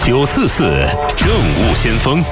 944政务先锋。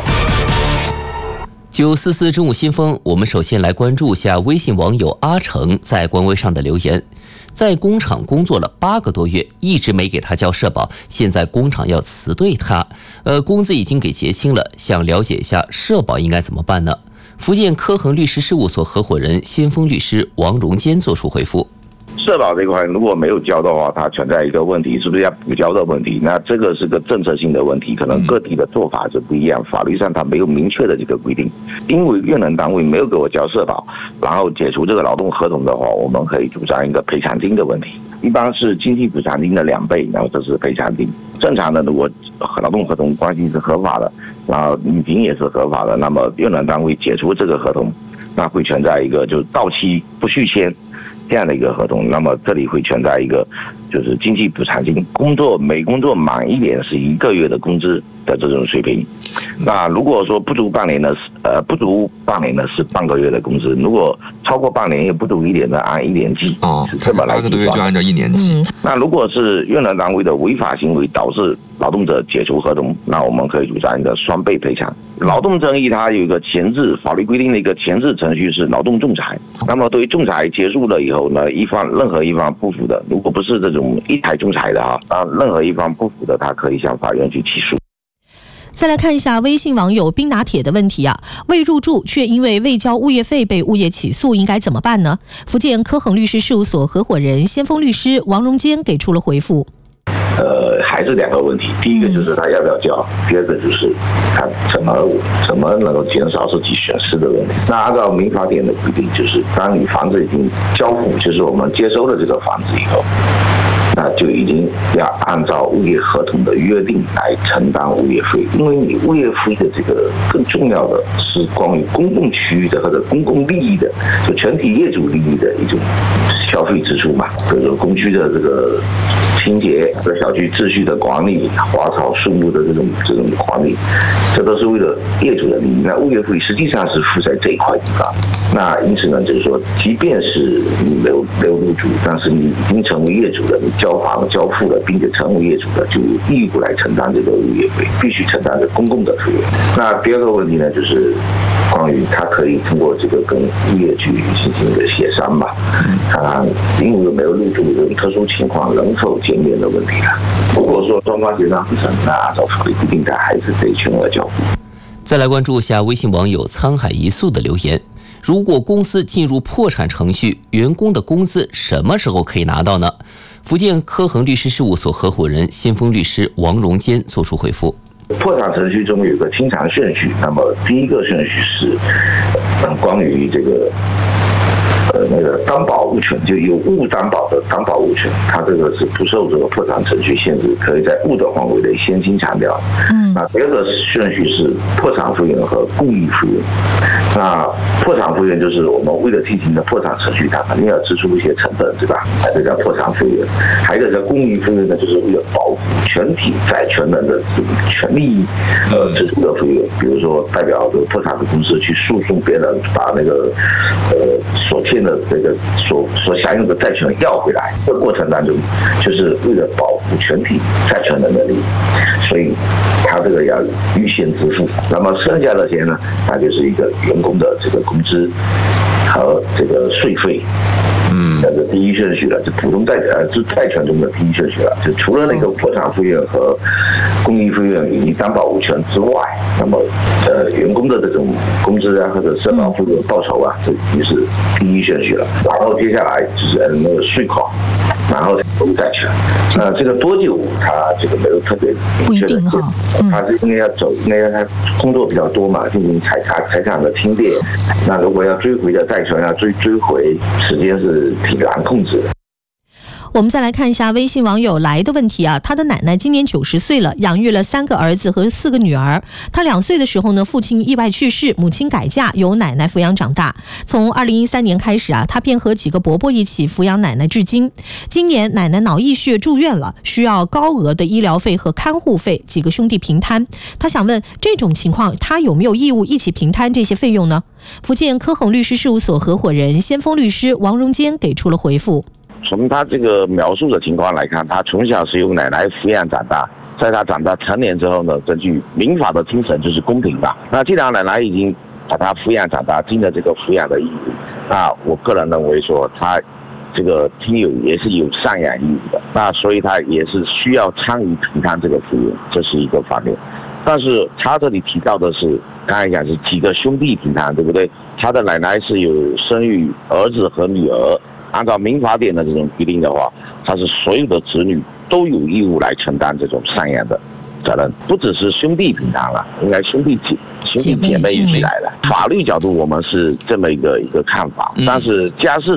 944政务先锋，我们首先来关注一下微信网友阿成在官微上的留言。在工厂工作了8个多月，一直没给他交社保，现在工厂要辞退他，工资已经给结清了，想了解一下社保应该怎么办呢？福建科恒律师事务所合伙人先锋律师王荣坚作出回复。 社保这块如果没有交的话，它存在一个问题，是不是要补交的问题？那这个是个政策性的问题，可能各地的做法是不一样，法律上它没有明确的这个规定。因为用人单位没有给我交社保，然后解除这个劳动合同的话，我们可以主张一个赔偿金的问题，一般是经济补偿金的2倍，然后这是赔偿金。正常的，如果劳动合同关系是合法的，然后履行也是合法的，那么用人单位解除这个合同，那会存在一个就是到期不续签这样的一个合同，那么这里会存在一个就是经济补偿金，每工作满1年是1个月的工资的这种水平。那如果说不足半年的是半个月的工资，如果超过半年也不足1年的按1年计。 他8个多月就按照1年计。 那如果是用人单位的违法行为导致劳动者解除合同，那我们可以主张一个双倍赔偿。劳动争议它有一个前置法律规定的一个前置程序是劳动仲裁，那么对于仲裁结束了以后呢，任何一方不服的，如果不是这种一台仲裁的任何一方不服的，他可以向法院去起诉。 再来看一下微信网友冰拿铁的问题啊，未入住却因为未交物业费被物业起诉，应该怎么办呢？福建科恒律师事务所合伙人先锋律师王荣坚给出了回复。 还是2个问题，第一个就是他要不要交，第二个就是他怎么能够减少自己损失的问题。那按照民法典的规定，就是当你房子已经交付，就是我们接收了这个房子以后，那就已经要按照物业合同的约定来承担物业费，因为你物业费的这个更重要的是关于公共区域的或者公共利益的，就全体业主利益的一种消费支出嘛，比如说公区的这个清洁和小区秩序的管理、花草树木的这种管理，这都是为了业主的利益。那物业费实际上是负在这一块地方。那因此呢，就是说，即便是你没有入住，但是你已经成为业主了，你交房交付了，并且成为业主了，就有义务来承担这个物业费，必须承担这公共的费用。那第二个问题呢，就是关于他可以通过这个跟物业去进行一个协商嘛，看看因为没有入住这种特殊情况能否减免的问题了。如果说双方协商不成，那按照法律规定，他还是得全额交付。 再来关注一下微信网友沧海一粟的留言。如果公司进入破产程序，员工的工资什么时候可以拿到呢？福建科恒律师事务所合伙人先锋律师王荣坚作出回复。 破产程序中有个清偿顺序，那么第一个顺序是关于这个那个担保物权，就有物担保的担保物权，它这个是不受这个破产程序限制，可以在物的范围内先清偿掉。那第二个顺序是破产费用和故意费用。那破产费用就是我们为了进行的破产程序，它肯定要支出一些成本，对吧？这叫破产费用。还有一个叫故意费用呢，就是为了保护全体债权人的权利支出的费用，比如说代表这个破产的公司去诉讼别人，把那个所欠的这个所享有的债权要回来，这个过程当中就是为了保护全体债权人的利益，所以他这个要预先支付。那么剩下的钱呢，那就是一个员工的这个工资和这个税费。这是第一顺序了，就普通债权中的第一顺序了。就除了那个破产费用和公益费用以及担保物权之外，那么员工的这种工资啊或者社保费用报酬啊，这已经是第一顺序了。然后接下来就是那个税款，然后债权。这个多久他这个没有特别明确的，他是应该他工作比较多嘛，进行财产的清点。那如果要追回的债权要追回，时间是挺难控制的。 我们再来看一下微信网友来的问题啊，他的奶奶今年90岁了，养育了3个儿子和4个女儿。他2岁的时候呢，父亲意外去世，母亲改嫁，由奶奶抚养长大。从2013年开始啊，他便和几个伯伯一起抚养奶奶至今。今年奶奶脑溢血住院了，需要高额的医疗费和看护费，几个兄弟平摊。他想问，这种情况他有没有义务一起平摊这些费用呢？福建科恒律师事务所合伙人先锋律师王荣坚给出了回复。 从他这个描述的情况来看，他从小是由奶奶抚养长大， 在他长大成年之后呢，根据民法的精神就是公平吧。那既然奶奶已经把他抚养长大，尽了这个抚养的义务，那我个人认为说他这个听友也是有赡养义务的，那所以他也是需要参与平摊这个费用，这是一个方面。但是他这里提到的是，刚才讲是几个兄弟平摊，对不对？他的奶奶是有生育儿子和女儿，按照民法典的这种规定的话，他是所有的子女都有义务来承担这种赡养的责任，不只是兄弟平摊了，应该兄弟姐妹一起来了。法律角度我们是这么一个看法，但是家事